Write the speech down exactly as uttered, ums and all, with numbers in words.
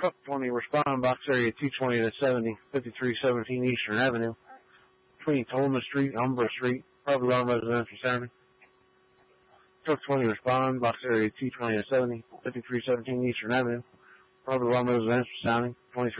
Truck twenty, respond, box area two twenty to seventy, fifty-three seventeen Eastern Avenue, between Tolma Street and Umbra Street, private alarm residential sounding. Truck twenty, respond, box area two twenty to seventy, fifty-three seventeen Eastern Avenue, private alarm residential sounding, twenty-three